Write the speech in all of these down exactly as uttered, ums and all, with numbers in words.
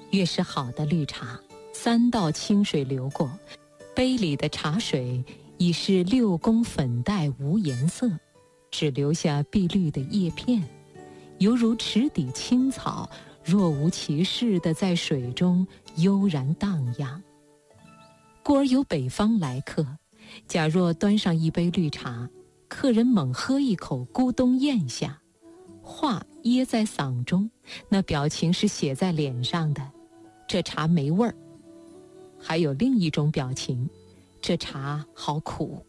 越是好的绿茶，三道清水流过，杯里的茶水已是六宫粉黛无颜色，只留下碧绿的叶片，犹如池底青草，若无其事地在水中悠然荡漾。故而有北方来客，假若端上一杯绿茶，客人猛喝一口，咕咚咽下，话噎在嗓中，那表情是写在脸上的，这茶没味儿。还有另一种表情，这茶好苦。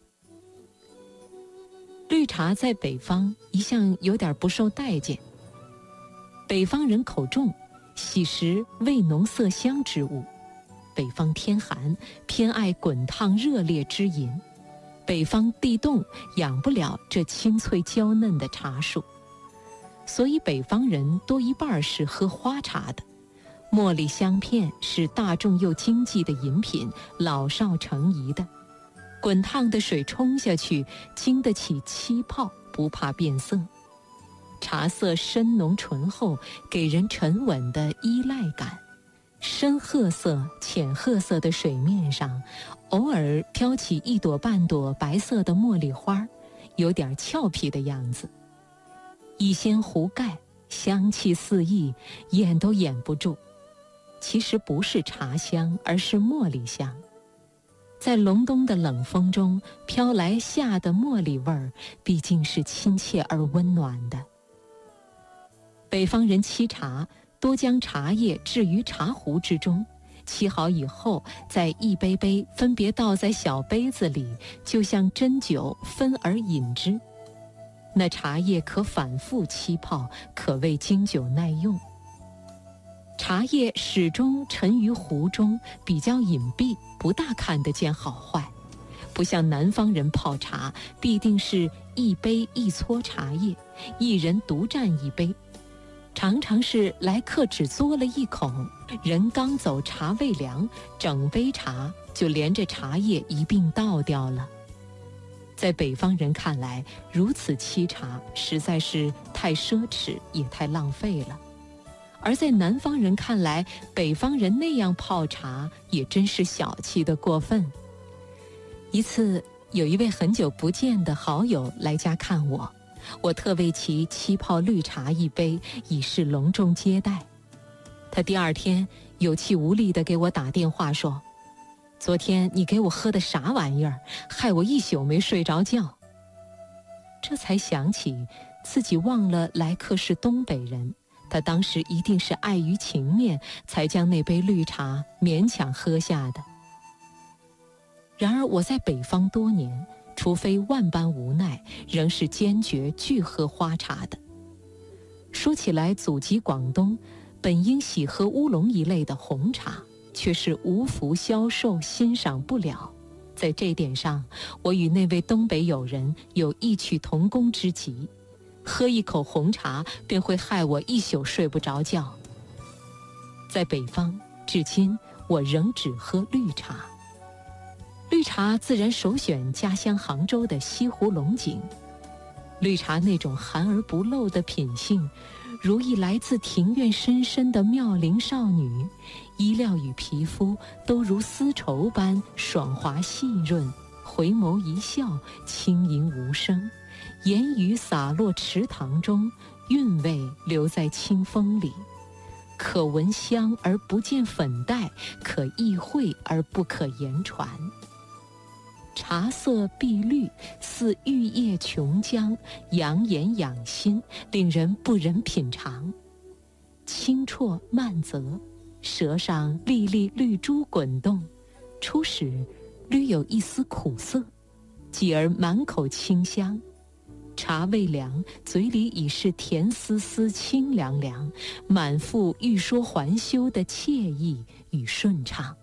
绿茶在北方一向有点不受待见，北方人口重，喜食味浓色香之物。北方天寒，偏爱滚烫热烈之饮。北方地冻，养不了这清脆娇嫩的茶树，所以北方人多一半是喝花茶的。茉莉香片是大众又经济的饮品，老少成宜的。滚烫的水冲下去，经得起沏泡，不怕变色。茶色深浓醇厚，给人沉稳的依赖感。深褐色、浅褐色的水面上，偶尔飘起一朵半朵白色的茉莉花，有点俏皮的样子。一掀壶盖，香气四溢，掩都掩不住。其实不是茶香，而是茉莉香。在隆冬的冷风中飘来夏的茉莉味儿，毕竟是亲切而温暖的。北方人沏茶，多将茶叶置于茶壶之中，沏好以后，再一杯杯分别倒在小杯子里，就像斟酒分而饮之。那茶叶可反复沏泡，可谓经久耐用。茶叶始终沉于壶中，比较隐蔽，不大看得见好坏。不像南方人泡茶，必定是一杯一撮茶叶，一人独占一杯。常常是来客只嘬了一口，人刚走茶未凉，整杯茶就连着茶叶一并倒掉了。在北方人看来，如此沏茶实在是太奢侈，也太浪费了。而在南方人看来，北方人那样泡茶也真是小气的过分。一次，有一位很久不见的好友来家看我，我特为其沏泡绿茶一杯，以示隆重接待。他第二天有气无力地给我打电话说，昨天你给我喝的啥玩意儿，害我一宿没睡着觉。这才想起自己忘了来客是东北人，他当时一定是碍于情面，才将那杯绿茶勉强喝下的。然而我在北方多年，除非万般无奈，仍是坚决拒喝花茶的。说起来，祖籍广东，本应喜喝乌龙一类的红茶，却是无福消受，欣赏不了。在这点上，我与那位东北友人有异曲同工之极。喝一口红茶便会害我一宿睡不着觉。在北方，至今我仍只喝绿茶。绿茶自然首选家乡杭州的西湖龙井。绿茶那种含而不露的品性，如一来自庭院深深的妙龄少女，衣料与皮肤都如丝绸般爽滑细润，回眸一笑，轻盈无声，言语洒落池塘中，韵味留在清风里，可闻香而不见粉黛，可意会而不可言传。茶色碧绿，似玉液琼浆，养眼养心，令人不忍品尝。清啜慢啧，舌上粒粒绿珠滚动，初始略有一丝苦涩，继而满口清香。茶未凉，嘴里已是甜丝丝清凉凉，满腹欲说还休的惬意与顺畅。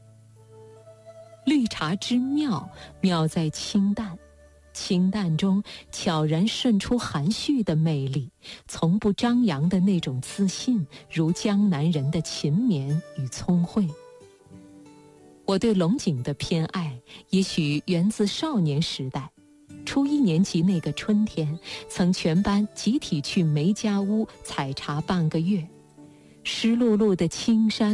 绿茶之妙，妙在清淡，清淡中悄然渗出含蓄的魅力，从不张扬的那种自信，如江南人的勤勉与聪慧。我对龙井的偏爱，也许源自少年时代。初一年级那个春天，曾全班集体去梅家坞采茶半个月，湿漉漉的青山